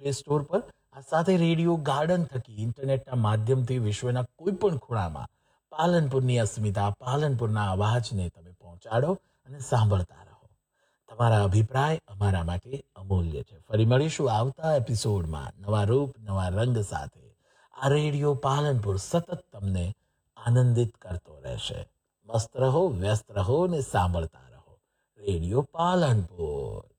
Play store પર. આ સાથે રેડિયો ગાર્ડન થકી ઇન્ટરનેટના માધ્યમથી વિશ્વના કોઈ પણ ખૂણામાં પાલનપુરની અસ્મિતા, પાલનપુરના અવાજને તમે પહોંચાડો અને સાંભળતા રહો. તમારા અભિપ્રાય અમારા માટે અમૂલ્ય છે. ફરી મળીશું આવતા એપિસોડમાં નવા રૂપ, નવા રંગ સાથે. આ રેડિયો પાલનપુર સતત તમને આનંદિત કરતો રહેશે. મસ્ત રહો, વ્યસ્ત રહો ને સાંભળતા રહો. રેડિયો પાલનપુર.